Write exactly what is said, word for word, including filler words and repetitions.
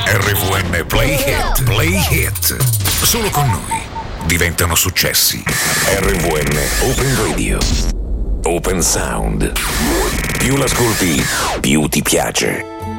R V N Play Hit, Play Hit. Solo con noi diventano successi. R V N Open Radio. Open Sound. Più l'ascolti, più ti piace.